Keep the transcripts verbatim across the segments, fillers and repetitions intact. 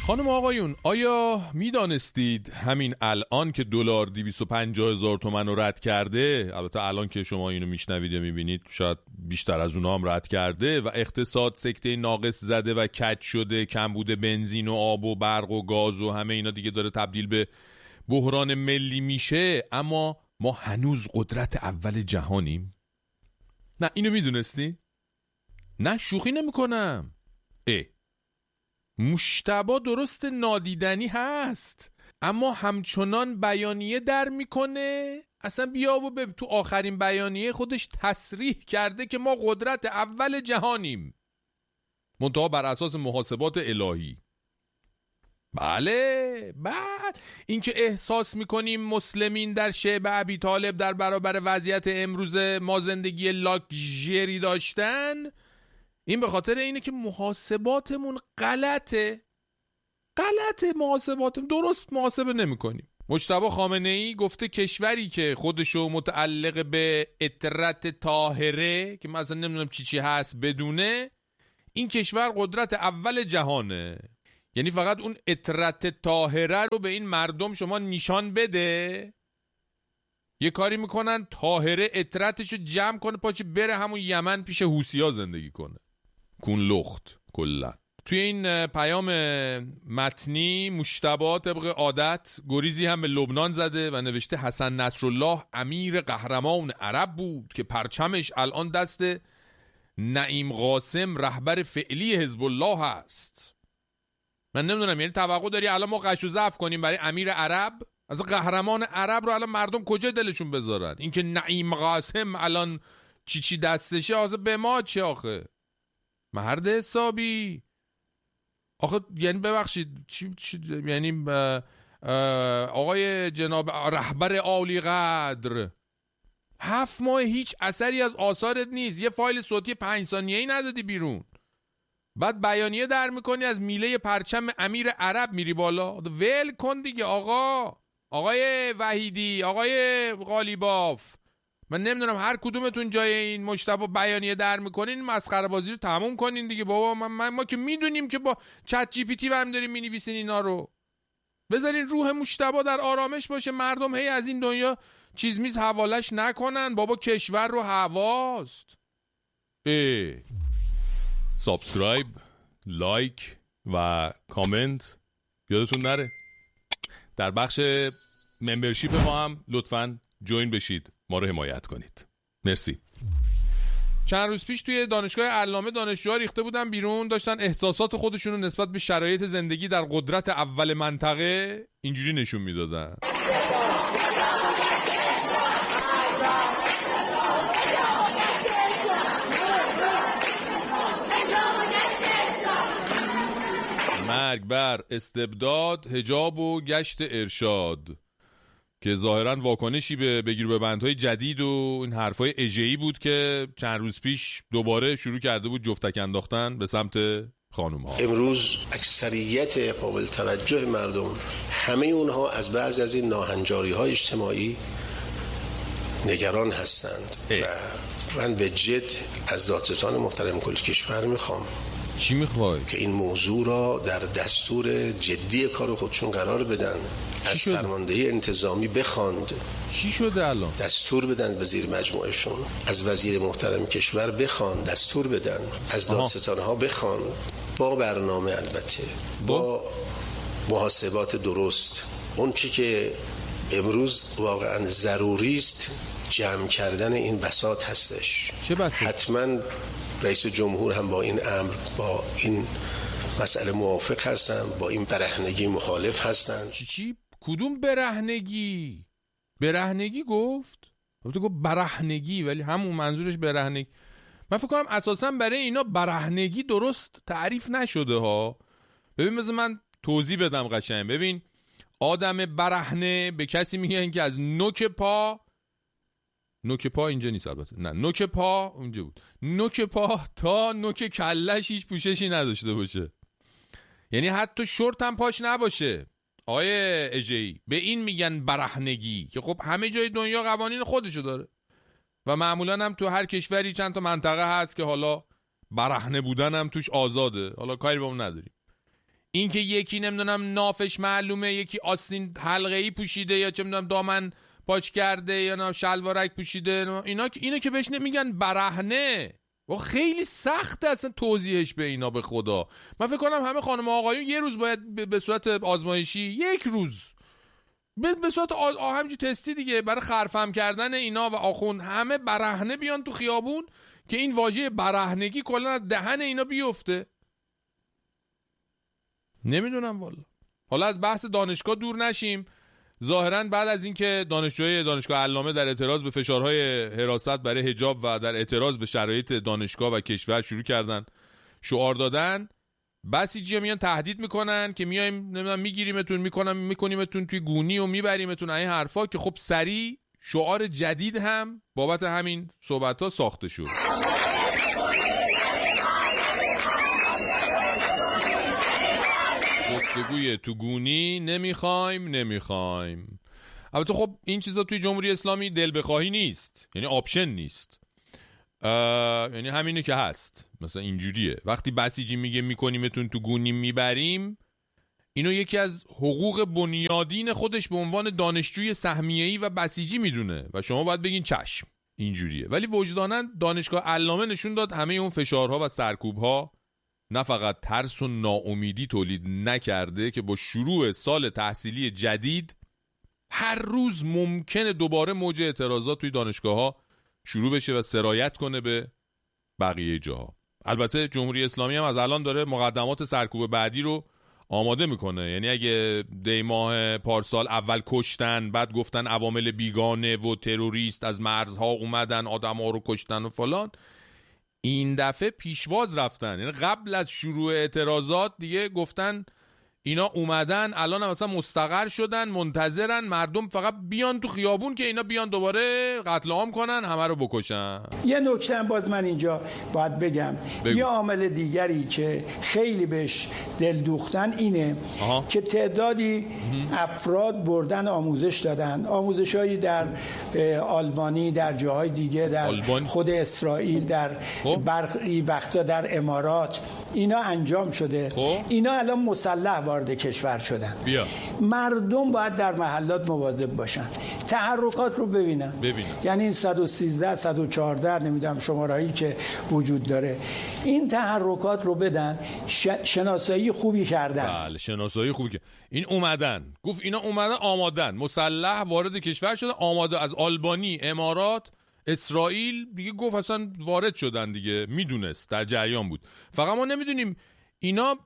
خانم آقایون، آیا میدانستید همین الان که دلار دویست و پنجاه هزار تومان رو رد کرده، البته الان که شما اینو میشنوید یا میبینید شاید بیشتر از اونها هم رد کرده و اقتصاد سکته ناقص زده و کج شده، کمبود بنزین و آب و برق و گاز و همه اینا دیگه داره تبدیل به بحران ملی میشه، اما ما هنوز قدرت اول جهانیم؟ نه اینو میدونستی؟ نه شوخی نمی کنم. اه مجتبی درست نادیدنی هست اما همچنان بیانیه در میکنه. اصلا بیا و به تو آخرین بیانیه خودش تصریح کرده که ما قدرت اول جهانیم، منتها بر اساس محاسبات الهی. بله بله، این که احساس میکنیم مسلمین در شعب ابی طالب در برابر وضعیت امروز ما زندگی لاکچری داشتن، این به خاطر اینه که محاسباتمون غلطه. غلطه محاسباتمون، درست محاسبه نمی کنیم. مجتبی خامنه‌ای گفته کشوری که خودشو متعلق به اطرت طاهره که مثلا نمیدونم چی چی هست بدونه، این کشور قدرت اول جهانه. یعنی فقط اون اطرت طاهره رو به این مردم شما نشان بده، یه کاری میکنن طاهره اطرتشو جمع کنه پاچه بره همون یمن پیش حوثی‌ها زندگی کنه. کون لخت کلا. توی این پیام متنی مجتبی طبق عادت گریزی هم به لبنان زده و نوشته حسن نصرالله امیر قهرمان عرب بود که پرچمش الان دست نعیم قاسم رهبر فعلی حزب الله هست. من نمیدونم یعنی توقع داری الان ما قش و ضعف کنیم برای امیر عرب؟ از قهرمان عرب رو الان مردم کجا دلشون بذارن؟ اینکه نعیم قاسم الان چی چی دستشه آخه به ما چه آخه؟ مرد حسابی آخه یعنی ببخشید چی چی یعنی آقای جناب رهبر عالی قدر هفت ماه هیچ اثری از آثارت نیست، یه فایل صوتی پنج ثانیه‌ای ندادی بیرون، بعد بیانیه در میکنی از میله پرچم امیر عرب میری بالا. ول کن دیگه آقا. آقای وحیدی، آقای قالیباف، من نمیدونم هر کدومتون جای این مجتبی بیانیه در میکنین مسخره بازی رو تموم کنین دیگه بابا. من, من ما که میدونیم که با چت جی پی تی برم داریم مینویسین اینا رو. بذارین روح مجتبی در آرامش باشه، مردم هی از این دنیا چیز میز حوالش نکنن. بابا کشور رو هواست. اه سابسکرایب، لایک و کامنت یادتون نره. در بخش ممبرشیپ ما هم لطفاً جوین بشید، ما رو حمایت کنید. مرسی. چند روز پیش توی دانشگاه علامه دانشجوها ریخته بودن بیرون، داشتن احساسات خودشون رو نسبت به شرایط زندگی در قدرت اول منطقه اینجوری نشون میدادن. مرگ بر استبداد، حجاب و گشت ارشاد، که ظاهراً واکنشی به بگیر به بندهای جدید و این حرفای اژه‌ای بود که چند روز پیش دوباره شروع کرده بود جفتک انداختن به سمت خانوم‌ها. امروز اکثریت قابل توجه مردم، همه اونها از بعضی از این ناهنجاری‌های اجتماعی نگران هستند اه. و من به جد از دادستان محترم کل کشور میخوام چی میخوای؟ که این موضوع را در دستور جدی کار خودشون قرار بدن، از فرماندهی انتظامی بخواند. چی شده الان؟ دستور بدن به زیر مجموعشون، از وزیر محترم کشور بخوان، دستور بدن، از دادستانها بخوان، با برنامه البته، با محاسبات درست. اون چی که امروز واقعا ضروری است جمع کردن این بساط هستش. چه بساط؟ حتما رئیس جمهور هم با این امر، با این مسئله موافق هستن، با این برهنگی مخالف هستن. چی چی؟ کدوم برهنگی؟ برهنگی گفت؟ گفت گفت برهنگی، ولی همون منظورش برهنگی. من فکر کنم اساسا برای اینا برهنگی درست تعریف نشده ها. ببین مثلا من توضیح بدم قشنگ. ببین آدم برهنه به کسی میگن که از نوک پا، نوک پا اینجا نیست البته، نه نوک پا اونجا بود، نوک پا تا نوک کلش هیچ پوششی نداشته باشه، یعنی حتی شورت هم پاش نباشه. آقای اژه‌ای به این میگن برهنگی، که خب همه جای دنیا قوانین خودشو داره و معمولا هم تو هر کشوری چند تا منطقه هست که حالا برهنه بودن هم توش آزاده، حالا کاری با اون نداریم. این که یکی نمیدونم نافش معلومه، یکی آستین حلقه‌ای پوشیده یا چه میدونم دامن پاچ کرده یا نه شلوارک پوشیده، اینا اینو که بهش نمیگن برهنه. و خیلی سخته اصلا توضیحش به اینا، به خدا. من فکر کنم همه خانم و آقایون یه روز باید به صورت آزمایشی، یک روز به صورت همینجوری تستی دیگه، برای خرفهم کردن اینا و آخوند همه برهنه بیان تو خیابون که این واژه برهنگی کلا از دهن اینا بیفته. نمیدونم والا. حالا از بحث دانشگاه دور نشیم. ظاهراً بعد از اینکه دانشجوی دانشگاه علامه در اعتراض به فشارهای حراست برای حجاب و در اعتراض به شرایط دانشگاه و کشور شروع کردن شعار دادن، بسیجی‌ها میان تهدید میکنن که میایم نمیدونم میگیریمتون، میکنم میکنیمتون توی گونی و میبریمتون، این حرفا که خب سریع شعار جدید هم بابت همین صحبت‌ها ساخته شد. گفتگوی تو گونی نمیخوایم نمیخوایم. البته خب این چیزا توی جمهوری اسلامی دل بخواهی نیست، یعنی آپشن نیست، یعنی همینه که هست. مثلا اینجوریه وقتی بسیجی میگه میکنیمتون تو گونی میبریم، اینو یکی از حقوق بنیادین خودش به عنوان دانشجوی سهمیه‌ای و بسیجی میدونه و شما باید بگین چشم اینجوریه. ولی وجداناً دانشگاه علامه نشون داد همه اون فشارها و سرکوبها نه فقط ترس و ناامیدی تولید نکرده که با شروع سال تحصیلی جدید هر روز ممکنه دوباره موج اعتراضات توی دانشگاه‌ها شروع بشه و سرایت کنه به بقیه جاها. البته جمهوری اسلامی هم از الان داره مقدمات سرکوب بعدی رو آماده میکنه. یعنی اگه دی ماه پارسال اول کشتن، بعد گفتن عوامل بیگانه و تروریست از مرزها اومدن آدم‌ها رو کشتن و فلان، این دفعه پیشواز رفتن. یعنی قبل از شروع اعتراضات دیگه گفتن اینا اومدن، الان هم مثلا مستقر شدن، منتظرن مردم فقط بیان تو خیابون که اینا بیان دوباره قتل عام کنن، همه رو بکشن. یه نکته باز من اینجا باید بگم، بگو. یه عامل دیگری که خیلی بهش دل دوختن اینه آها. که تعدادی افراد بردن آموزش دادن، آموزشایی در آلبانی، در جاهای دیگه، در آلبان. خود اسرائیل، در برخی وقتا در امارات اینا انجام شده. خب. اینا الان مسلح وارد کشور شدن. بیا. مردم باید در محلات مواظب باشن، تحرکات رو ببینن. ببینن. یعنی این صد و سیزده صد و چهارده نمیدونم شمارهایی که وجود داره، این تحرکات رو بدن. ش... شناسایی خوبی کردن. بله شناسایی خوبی که این اومدن، گفت اینا اومدن آمادن، مسلح وارد کشور شدن، آماده، از آلبانی، امارات، اسرائیل دیگه گفت اصلا وارد شدن دیگه، میدونست، در جریان بود. فقط ما نمیدونیم اینا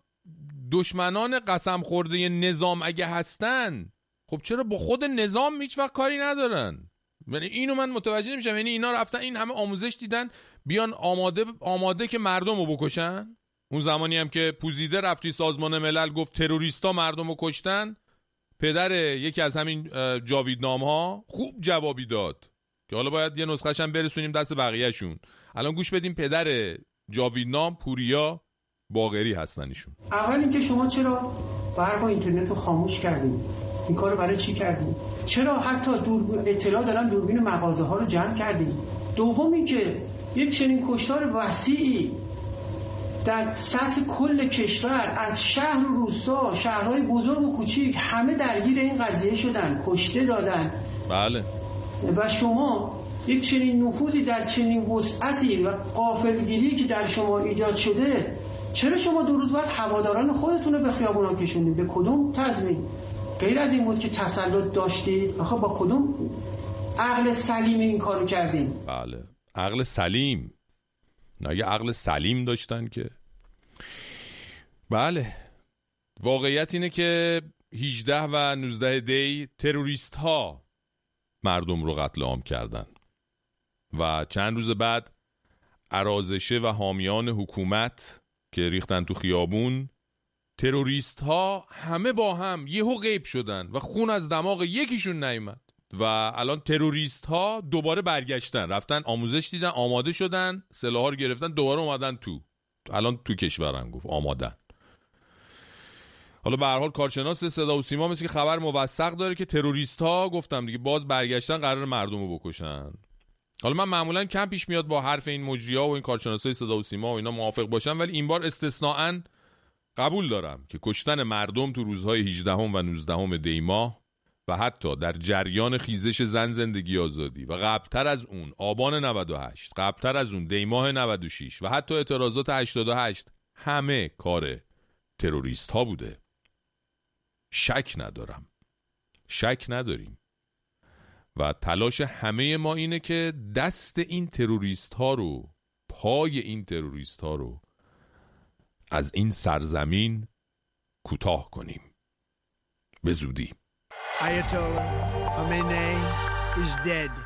دشمنان قسم خورده نظام اگه هستن، خب چرا با خود نظام هیچ وقت کاری ندارن؟ یعنی اینو من متوجه نمیشم. یعنی اینا رفتن این همه آموزش دیدن بیان آماده آماده که مردم رو بکشن. اون زمانی هم که پوزیده رفتی سازمان ملل گفت تروریستا مردم رو کشتن، پدر یکی از همین جاویدنام ها خوب جوابی داد که حالا باید یه نسخه‌ش هم برسونیم دست بقیه‌شون. الان گوش بدیم پدر جاویدنام پوریا باقری هستن ایشون. اول اینکه شما چرا برق و اینترنت رو خاموش کردین؟ این کارو برای چی کردین؟ چرا حتی دور اطلاع دارن دوربین مغازه ها رو جمع کردین؟ دوم اینکه یک چنین کشتار وسیعی در سطح کل کشور از شهر و روستا، شهرهای بزرگ و کوچیک همه درگیر این قضیه شدن، کشته دادن. بله. و شما یک چنین نفوذی در چنین وسعتی و غافلگیری که در شما ایجاد شده، چرا شما دو روز بعد هواداران خودتون رو به خیابونا کشوندید؟ به کدوم تضمین؟ غیر از این بود که تسلط داشتید؟ آخه با کدوم عقل سلیم این کارو کردین؟ بله عقل سلیم، نه یه عقل سلیم داشتن که. بله واقعیت اینه که هجده و نوزده دی تروریست ها مردم رو قتل عام کردن و چند روز بعد ارازشه و حامیان حکومت که ریختن تو خیابون، تروریست ها همه با هم یهو غیب شدن و خون از دماغ یکیشون نیامد و الان تروریست ها دوباره برگشتن، رفتن آموزش دیدن، آماده شدن، سلاح رو گرفتن، دوباره اومدن تو، الان تو کشورن، گفت آمادن. حالا به هر حال کارشناس صدا و سیما مثل که خبر موثق داره که تروریست ها گفتم دیگه باز برگشتن، قرار مردم رو بکشن. حالا من معمولا کم پیش میاد با حرف این مجری‌ها و این کارشناسای صدا و سیما و اینا موافق باشم، ولی این بار استثناءً قبول دارم که کشتن مردم تو روزهای هجدهم و نوزدهم دی ماه و حتی در جریان خیزش زن زندگی آزادی و قبلتر از اون آبان نود و هشت، قبلتر از اون دی ماه نود و شش و حتی اعتراضات هشتاد و هشت همه کار تروریست ها بوده. شک ندارم، شک نداریم و تلاش همه ما اینه که دست این تروریست ها رو، پای این تروریست ها رو از این سرزمین کوتاه کنیم به زودی. Ayatollah Khamenei is dead.